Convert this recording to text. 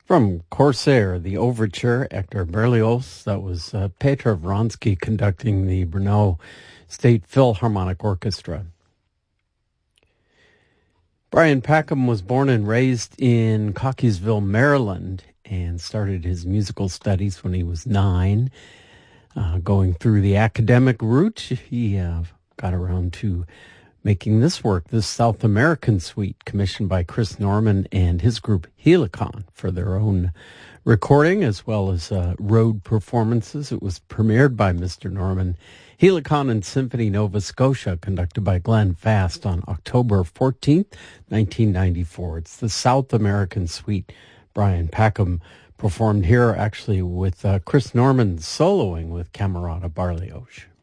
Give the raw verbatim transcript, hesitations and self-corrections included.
From Corsair, the Overture, Hector Berlioz. That was uh, Petr Vronsky conducting the Brno State Philharmonic Orchestra. Brian Packham was born and raised in Cockeysville, Maryland, and started his musical studies when he was nine. Uh, going through the academic route, he uh, got around to making this work, this South American suite, commissioned by Chris Norman and his group Helicon for their own recording, as well as uh, road performances. It was premiered by Mister Norman. Helicon and Symphony Nova Scotia, conducted by Glenn Fast on October fourteenth, nineteen ninety-four. It's the South American suite. Brian Packham performed here actually with uh, Chris Norman soloing with Camerata Berlioz.